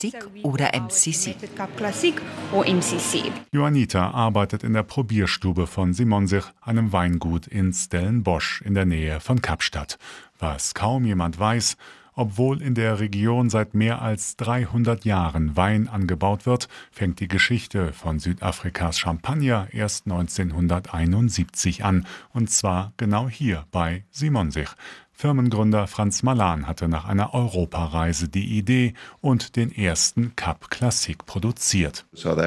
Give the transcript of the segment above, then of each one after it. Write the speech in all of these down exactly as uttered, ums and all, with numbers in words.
oder M C C. Johannita arbeitet in der Probierstube von Simonsich, einem Weingut in Stellenbosch in der Nähe von Kapstadt. Was kaum jemand weiß: Obwohl in der Region seit mehr als dreihundert Jahren Wein angebaut wird, fängt die Geschichte von Südafrikas Champagner erst neunzehnhunderteinundsiebzig an, und zwar genau hier bei Simonsich. Firmengründer Frans Malan hatte nach einer Europareise die Idee und den ersten Cap Classique produziert.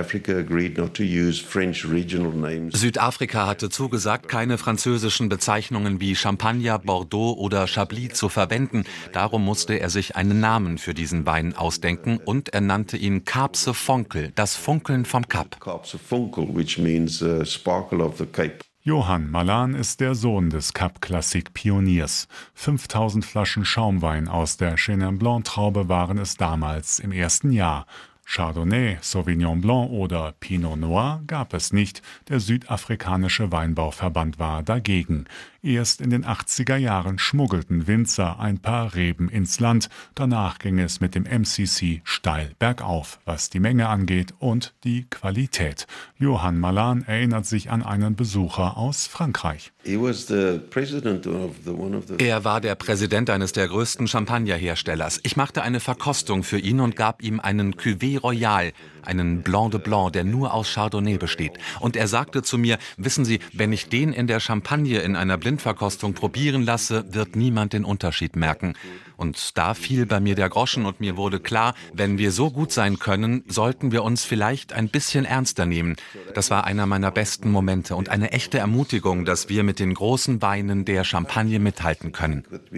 Südafrika hatte zugesagt, keine französischen Bezeichnungen wie Champagner, Bordeaux oder Chablis zu verwenden. Darum musste er sich einen Namen für diesen Wein ausdenken und er nannte ihn Kaapse Vonkel, das Funkeln vom Kap. Johann Malan ist der Sohn des Cap Classique Pioniers. fünftausend Flaschen Schaumwein aus der Chenin Blanc Traube waren es damals im ersten Jahr. Chardonnay, Sauvignon Blanc oder Pinot Noir gab es nicht. Der südafrikanische Weinbauverband war dagegen. Erst in den achtziger Jahren schmuggelten Winzer ein paar Reben ins Land. Danach ging es mit dem M C C steil bergauf, was die Menge angeht und die Qualität. Johann Malan erinnert sich an einen Besucher aus Frankreich. Er war der Präsident eines der größten Champagnerherstellers. Ich machte eine Verkostung für ihn und gab ihm einen Cuvée Royal, einen Blanc de Blanc, der nur aus Chardonnay besteht. Und er sagte zu mir: Wissen Sie, wenn ich den in der Champagne in einer Blindverkostung probieren lasse, wird niemand den Unterschied merken. Und da fiel bei mir der Groschen und mir wurde klar, wenn wir so gut sein können, sollten wir uns vielleicht ein bisschen ernster nehmen. Das war einer meiner besten Momente und eine echte Ermutigung, dass wir mit den großen Weinen der Champagne mithalten können.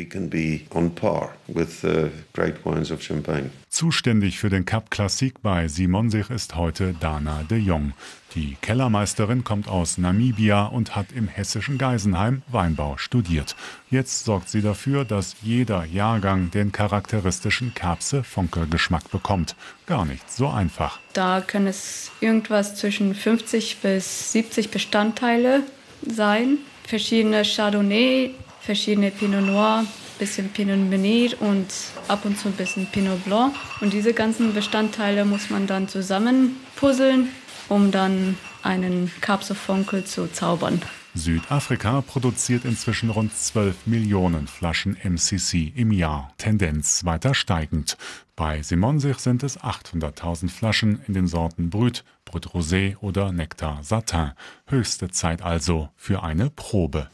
Zuständig für den Cap Classique bei Simonsich ist heute Dana de Jong. Die Kellermeisterin kommt aus Namibia und hat im hessischen Geisenheim Weinbau studiert. Jetzt sorgt sie dafür, dass jeder Jahrgang den charakteristischen Kaapse Vonkel Geschmack bekommt. Gar nicht so einfach. Da können es irgendwas zwischen fünfzig bis siebzig Bestandteile sein. Verschiedene Chardonnay, verschiedene Pinot Noir, bisschen Pinot Meunier und ab und zu ein bisschen Pinot Blanc. Und diese ganzen Bestandteile muss man dann zusammen puzzeln, um dann einen Kaapse Vonkel zu zaubern. Südafrika produziert inzwischen rund zwölf Millionen Flaschen M C C im Jahr, Tendenz weiter steigend. Bei Simonsich sind es achthunderttausend Flaschen in den Sorten Brut, Brut Rosé oder Nectar Satin. Höchste Zeit also für eine Probe.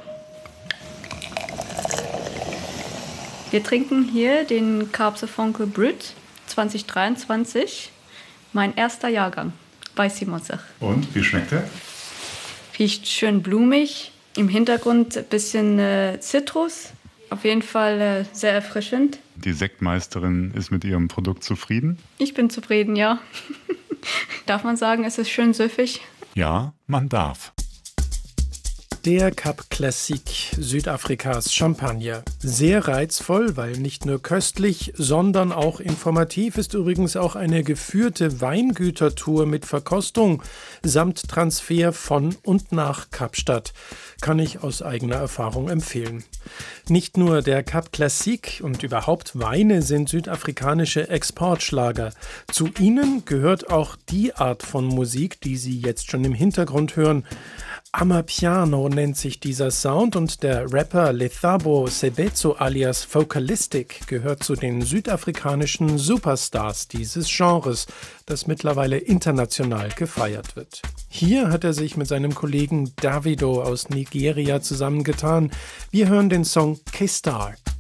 Wir trinken hier den Kaapse Vonkel Brut zwanzig dreiundzwanzig, mein erster Jahrgang bei Simonsich. Und, wie schmeckt er? Riecht schön blumig, im Hintergrund ein bisschen äh, Zitrus, auf jeden Fall äh, sehr erfrischend. Die Sektmeisterin ist mit ihrem Produkt zufrieden? Ich bin zufrieden, ja. Darf man sagen, es ist schön süffig? Ja, man darf. Der Cap Classique, Südafrikas Champagner. Sehr reizvoll, weil nicht nur köstlich, sondern auch informativ ist übrigens auch eine geführte Weingütertour mit Verkostung samt Transfer von und nach Kapstadt. Kann ich aus eigener Erfahrung empfehlen. Nicht nur der Cap Classique und überhaupt Weine sind südafrikanische Exportschlager. Zu ihnen gehört auch die Art von Musik, die Sie jetzt schon im Hintergrund hören. Amapiano nennt sich dieser Sound und der Rapper Lethabo Sebetso alias Focalistic gehört zu den südafrikanischen Superstars dieses Genres, das mittlerweile international gefeiert wird. Hier hat er sich mit seinem Kollegen Davido aus Nigeria zusammengetan. Wir hören den Song K-Star.